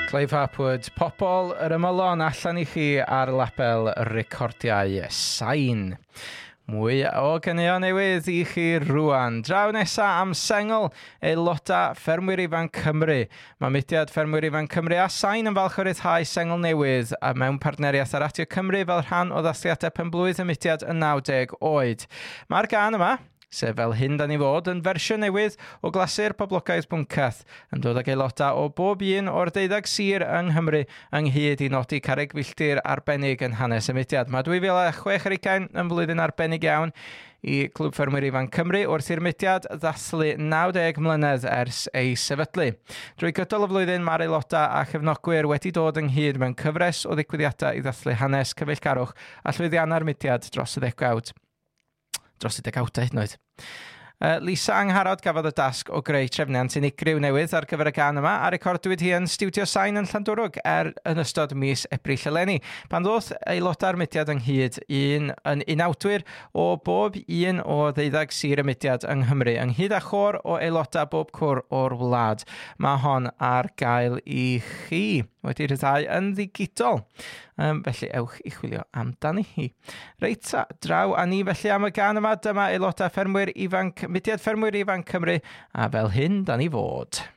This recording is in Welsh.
Clive Hapwood, pobl yr ymylon allan i chi ar label recordiau sain. Mwy o ganeuon newydd i chi rwan. Draw nesa am sengl aeloda Ffermwyr Ifanc Cymru. Mae mudiad Ffermwyr Ifanc Cymru a sain yn falch o ryddhau sengl newydd a mewn partneriaeth ar Radio Cymru fel rhan o ddathliadau penblwydd y mudiad yn 90 oed. Mae'r gan yma, sef fel hyn da ni fod, yn fersiwn newydd o glasur poblogaidd bwncath, yn dod ag aelodau o bob un o'r 12 sir yng Nghymru ynghyd i nodi carreg filltir arbennig yn hanes y mudiad. Mae 2026 yn flwyddyn arbennig iawn i Clwb Ffermwyr Ifanc Cymru wrth i'r mudiad ddathlu 90 mlynedd ers ei sefydlu. Drwy gydol y flwyddyn mae'r aelodau a chefnogwyr wedi dod ynghyd mewn cyfres o ddigwyddiadau i ddathlu hanes cyfeillgarwch a llwyddiannau'r mudiad dros y ddegawd. Dros y degawdau hyd yn oed. Lisa Angharad gafodd y dasg o greu trefniant unigryw newydd ar gyfer y gan yma a recordiwyd hi yn Studio Sain yn Llandwrwg yn ystod mis Ebrill eleni. Pan ddoth aelodau'r mudiad ynghyd yn unawdwyr o bob un o 12 sir y mudiad yng Nghymru ynghyd â chor o aelodau bob cwr o'r wlad. Mae hon ar gael i chi wedi rhyddhau yn ddigidol. Felly ewch i chwilio amdani hi. Reit, draw a ni felly am y gan yma, dyma aelodau Ffermwyr Ifanc, mudiad Ffermwyr Ifanc Cymru, a fel hyn da ni fod.